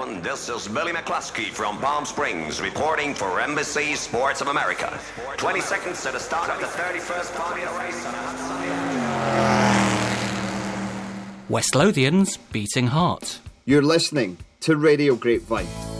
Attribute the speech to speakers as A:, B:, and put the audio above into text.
A: everyone. This is Billy McCluskey from Palm Springs reporting for NBC Sports of America. 20 seconds to the start of the 31st Formula race on a hot Sunday.
B: West Lothian's Beating Heart.
C: You're listening to Radio Grapevine.